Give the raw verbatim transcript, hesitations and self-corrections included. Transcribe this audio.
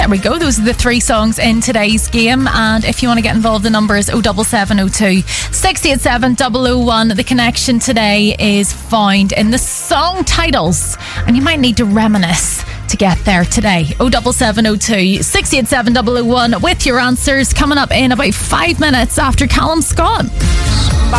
we go. Those are the three songs in today's game. And if you want to get involved, the number is oh seven seven oh two, six eight seven, double oh one. The connection today is found in the song titles, and you might need to reminisce to get there today. oh seven seven oh two, six eight seven, double oh one with your answers coming up in about five minutes after Callum Scott.